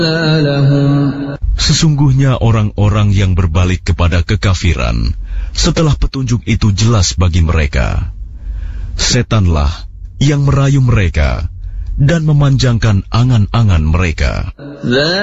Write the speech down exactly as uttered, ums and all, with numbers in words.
Sesungguhnya orang-orang yang berbalik kepada kekafiran setelah petunjuk itu jelas bagi mereka, setanlah yang merayu mereka dan memanjangkan angan-angan mereka.